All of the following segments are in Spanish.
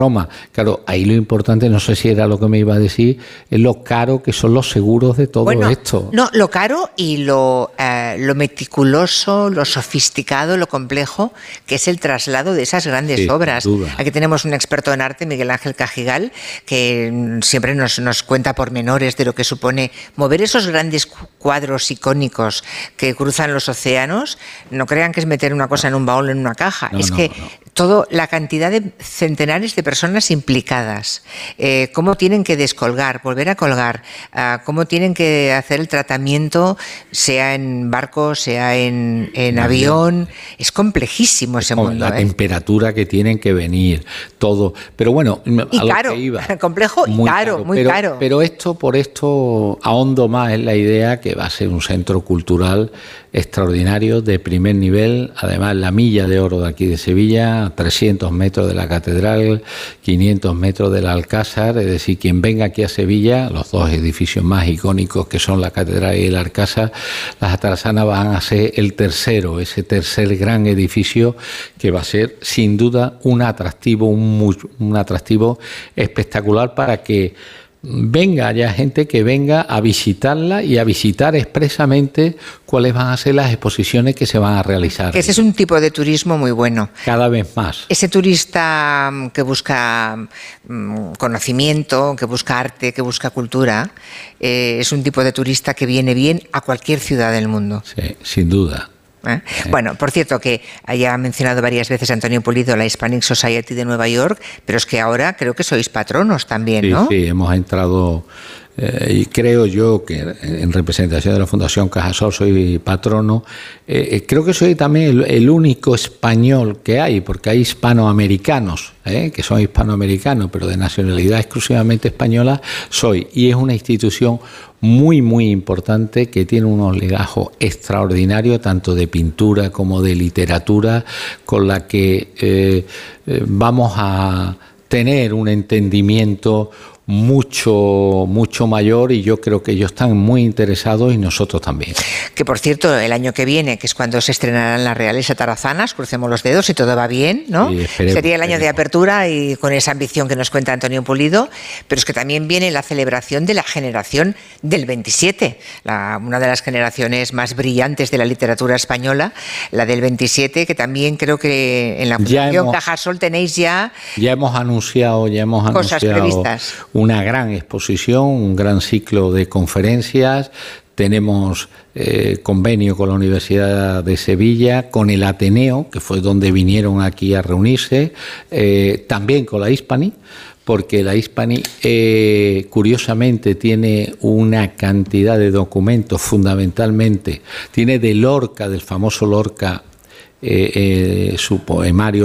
Roma. Claro, ahí lo importante, no sé si era lo que me iba a decir, es lo caro que son los seguros de todo esto. No, lo caro y lo meticuloso, lo sofisticado, lo complejo que es el traslado de esas grandes obras. Aquí tenemos un experto en arte, Miguel Ángel Cajigal, que siempre nos cuenta pormenores de lo que supone mover esos grandes cuadros icónicos que cruzan los océanos. No crean que es meter una cosa en un baúl o en una caja. Todo, la cantidad de centenares de personas implicadas, cómo tienen que descolgar, volver a colgar, cómo tienen que hacer el tratamiento, sea en barco, sea en avión. Es complejísimo ese mundo. La temperatura que tienen que venir, todo. Pero bueno, y a caro, lo que iba, complejo y caro, muy caro. Pero por esto ahondo más en la idea que va a ser un centro cultural extraordinario, de primer nivel. Además, la milla de oro de aquí de Sevilla, 300 metros de la catedral, 500 metros del Alcázar. Es decir, quien venga aquí a Sevilla, los dos edificios más icónicos que son la catedral y el Alcázar, las Atarazanas van a ser ese tercer gran edificio que va a ser sin duda un atractivo espectacular para que haya gente que venga a visitarla y a visitar expresamente cuáles van a ser las exposiciones que se van a realizar. Que ese es un tipo de turismo muy bueno. Cada vez más. Ese turista que busca conocimiento, que busca arte, que busca cultura, es un tipo de turista que viene bien a cualquier ciudad del mundo. Sí, sin duda. Bueno, por cierto, que haya mencionado varias veces Antonio Pulido la Hispanic Society de Nueva York, pero es que ahora creo que sois patronos también, ¿no? Sí, hemos entrado, y creo yo que en representación de la Fundación Cajasol soy patrono. Creo que soy también el único español que hay, porque hay hispanoamericanos, que son hispanoamericanos, pero de nacionalidad exclusivamente española soy. Y es una institución muy, muy importante que tiene unos legajos extraordinarios, tanto de pintura como de literatura, con la que vamos a tener un entendimiento mucho mayor, y yo creo que ellos están muy interesados y nosotros también. Que por cierto, el año que viene, que es cuando se estrenarán las Reales Atarazanas, crucemos los dedos si todo va bien, ¿no? Sí, sería el año de apertura y con esa ambición que nos cuenta Antonio Pulido, pero es que también viene la celebración de la generación del 27, una de las generaciones más brillantes de la literatura española, la del 27, que también creo que en la Fundación Cajasol tenéis ya hemos anunciado cosas previstas. Una gran exposición, un gran ciclo de conferencias. Tenemos convenio con la Universidad de Sevilla, con el Ateneo, que fue donde vinieron aquí a reunirse, también con la Hispanic, porque la Hispanic curiosamente tiene una cantidad de documentos, fundamentalmente tiene de Lorca, del famoso Lorca, su poemario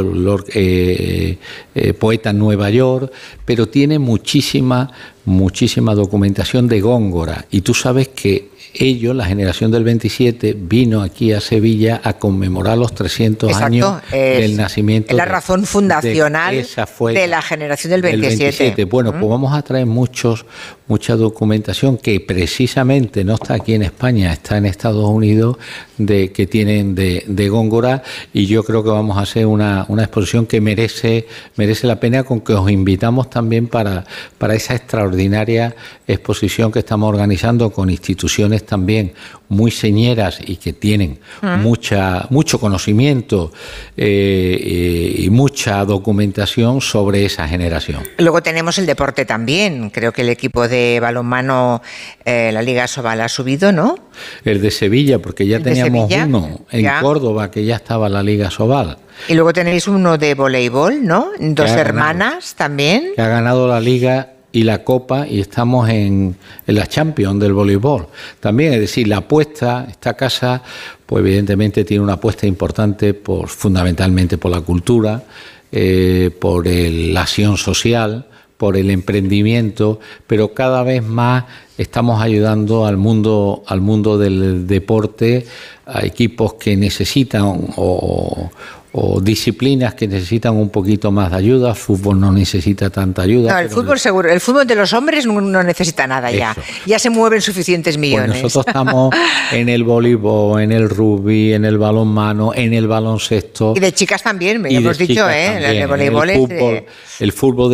Poeta en Nueva York, pero tiene muchísima documentación de Góngora. Y tú sabes que ellos, la generación del 27, vino aquí a Sevilla a conmemorar los 300 años del nacimiento. Es la razón fundacional de la generación del 27. Bueno, pues vamos a traer mucha documentación que precisamente no está aquí en España, está en Estados Unidos, que tienen de Góngora, y yo creo que vamos a hacer una exposición que merece la pena, con que os invitamos también para esa extraordinaria exposición que estamos organizando con instituciones también muy señeras y que tienen mucho conocimiento y mucha documentación sobre esa generación. Luego tenemos el deporte también. Creo que el equipo de balonmano, la Liga Sobal, ha subido, ¿no? El de Sevilla, porque ya teníamos uno en Córdoba, que ya estaba la Liga Sobal. Y luego tenéis uno de voleibol, ¿no? Dos hermanas también. Que ha ganado la Liga y la Copa, y estamos en la Champions del voleibol también. Es decir, la apuesta, esta casa, pues evidentemente tiene una apuesta importante fundamentalmente por la cultura, por la acción social, por el emprendimiento, pero cada vez más estamos ayudando al mundo del deporte, a equipos que necesitan o disciplinas que necesitan un poquito más de ayuda. El fútbol no necesita tanta ayuda. No, el fútbol seguro. El fútbol de los hombres no necesita nada ya. Ya se mueven suficientes millones. Pues nosotros estamos en el voleibol, en el rugby, en el balonmano, en el baloncesto. Y de chicas también, hemos dicho, también. El voleibol el fútbol